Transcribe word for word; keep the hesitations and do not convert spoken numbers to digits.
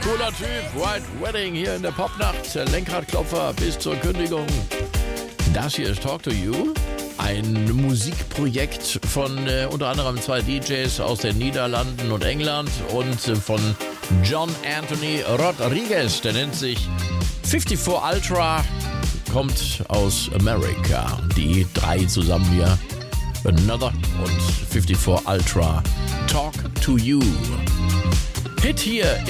Cooler Typ, White Wedding hier in der Popnacht. Lenkradklopfer bis zur Kündigung. Das hier ist Talk to You. Ein Musikprojekt von äh, unter anderem zwei D Js aus den Niederlanden und England und äh, von John Anthony Rodriguez. Der nennt sich vierundfünfzig Ultra, kommt aus Amerika. Die drei zusammen hier. Another und vierundfünfzig Ultra. Talk to You. Hit hier